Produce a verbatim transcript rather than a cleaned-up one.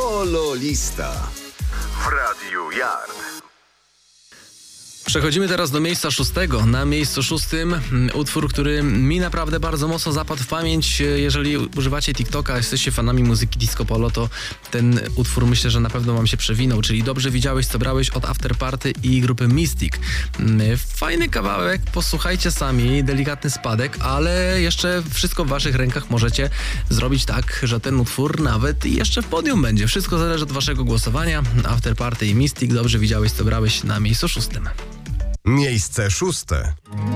Pololista w Radiu Yard. Przechodzimy teraz do miejsca szóstego. Na miejscu szóstym utwór, który mi naprawdę bardzo mocno zapadł w pamięć. Jeżeli używacie TikToka, jesteście fanami muzyki disco polo, to ten utwór myślę, że na pewno wam się przewinął, czyli Dobrze widziałeś, co brałeś od Afterparty i grupy Mystic. Fajny kawałek, posłuchajcie sami, delikatny spadek, ale jeszcze wszystko w waszych rękach, możecie zrobić tak, że ten utwór nawet jeszcze w podium będzie. Wszystko zależy od waszego głosowania. Afterparty i Mystic, Dobrze widziałeś, co brałeś na miejscu szóstym. Miejsce szóste.